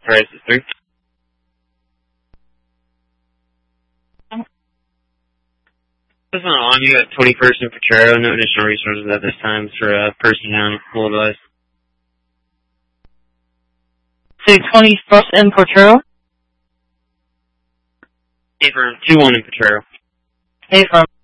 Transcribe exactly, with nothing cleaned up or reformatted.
Alright, this is three. This one on, you got twenty-first and Potrero, no additional resources at this time for uh, person down, full advice. Say twenty-first and Potrero? Hey, for two one in Potrero. Hey, from